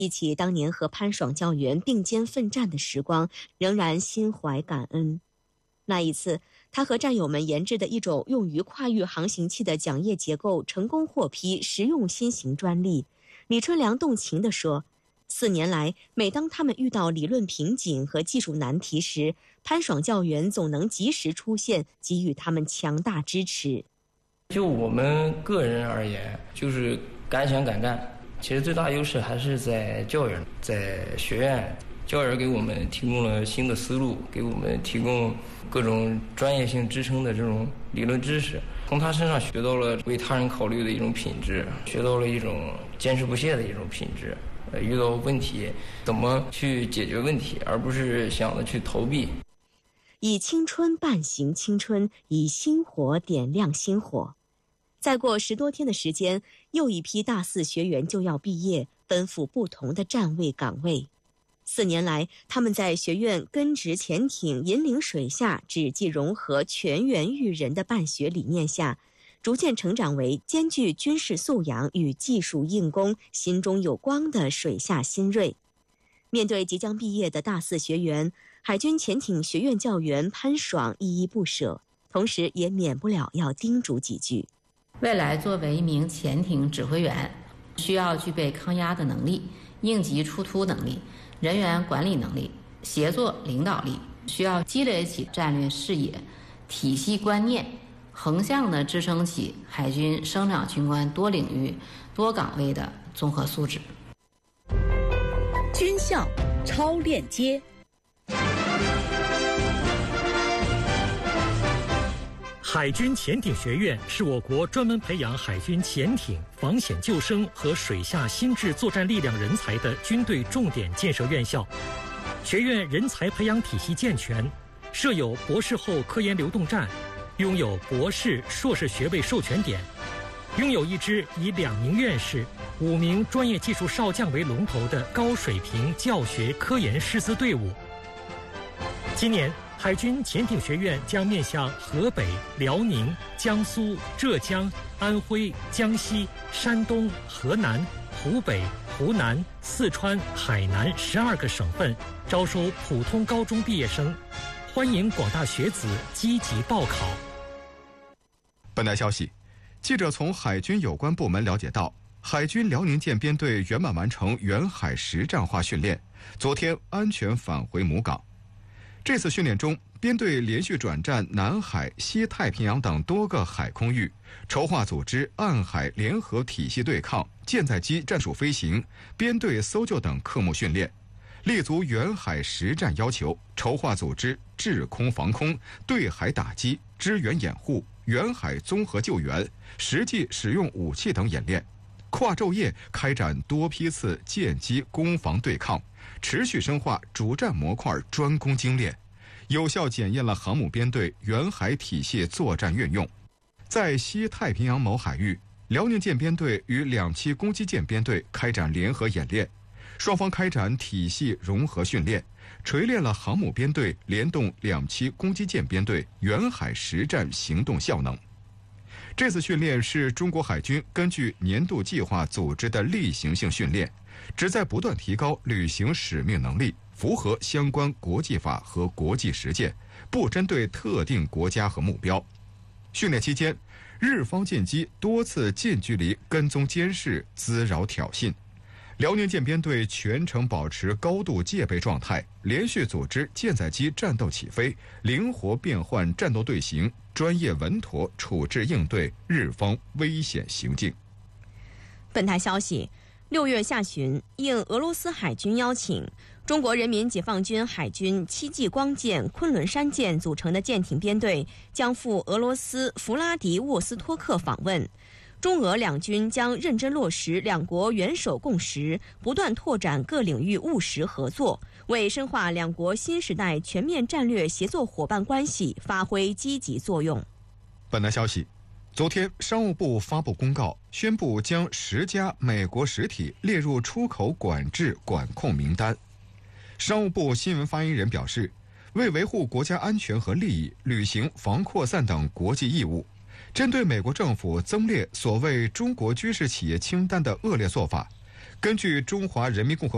忆起当年和潘爽教员并肩奋战的时光，仍然心怀感恩。那一次，他和战友们研制的一种用于跨域航行器的桨叶结构成功获批实用新型专利。李春良动情地说，4年来，每当他们遇到理论瓶颈和技术难题时，潘爽教员总能及时出现，给予他们强大支持。 就我们个人而言，就是敢想敢干。其实最大优势还是在教员，在学院，教员给我们提供了新的思路，给我们提供各种专业性支撑的这种理论知识。从他身上学到了为他人考虑的一种品质，学到了一种坚持不懈的一种品质。遇到问题怎么去解决问题，而不是想着去逃避。 以青春伴行青春，以星火点亮星火。再过10多天的时间，又一批大4学员就要毕业，奔赴不同的站位岗位。4年来，他们在学院根植潜艇引领水下旨即融合全员育人的办学理念下，逐渐成长为兼具军事素养与技术硬功、心中有光的水下新锐。面对即将毕业的大4学员，海军潜艇学院教员潘爽依依不舍，同时也免不了要叮嘱几句。 未来作为一名潜艇指挥员，需要具备抗压的能力、应急出突能力、人员管理能力、协作领导力，需要积累起战略视野、体系观念，横向的支撑起海军生长军官多领域、多岗位的综合素质。 军校超链接。 海军潜艇学院是我国专门培养海军潜艇、防险救生和水下新质作战力量人才的军队重点建设院校。学院人才培养体系健全，设有博士后科研流动站，拥有博士、硕士学位授权点，拥有一支以2名院士、5名专业技术少将为龙头的高水平教学科研师资队伍。今年，海军潜艇学院将面向河北、辽宁、江苏、浙江、安徽、江西、山东、河南、湖北、湖南、四川、海南12个省份招收普通高中毕业生，欢迎广大学子积极报考。 本台消息，记者从海军有关部门了解到，海军辽宁舰编队圆满完成远海实战化训练，昨天安全返回母港。这次训练中，编队连续转战南海、西太平洋等多个海空域，筹划组织岸海联合体系对抗、舰载机战术飞行、编队搜救等科目训练，立足远海实战要求，筹划组织制空防空、对海打击、支援掩护、远海综合救援、实际使用武器等演练，跨昼夜开展多批次舰机攻防对抗，持续深化主战模块专攻精炼，有效检验了航母编队远海体系作战运用。在西太平洋某海域，辽宁舰编队与2栖攻击舰编队开展联合演练，双方开展体系融合训练，锤炼了航母编队联动2栖攻击舰编队远海实战行动效能。这次训练是中国海军根据年度计划组织的例行性训练，旨在不断提高履行使命能力，符合相关国际法和国际实践，不针对特定国家和目标。训练期间，日方舰机多次近距离跟踪监视、滋扰挑衅，辽宁舰编队全程保持高度戒备状态，连续组织舰载机战斗起飞，灵活变换战斗队形，专业稳妥处置应对日方危险行径。 本台消息，6月下旬，应俄罗斯海军邀请，中国人民解放军海军戚继光舰、昆仑山舰组成的舰艇编队将赴俄罗斯弗拉迪沃斯托克访问。中俄两军将认真落实两国元首共识，不断拓展各领域务实合作，为深化两国新时代全面战略协作伙伴关系发挥积极作用。 本台消息，昨天商务部发布公告，宣布将10家美国实体列入出口管制管控名单。商务部新闻发言人表示，为维护国家安全和利益，履行防扩散等国际义务，针对美国政府增列所谓中国军事企业清单的恶劣做法，根据中华人民共和国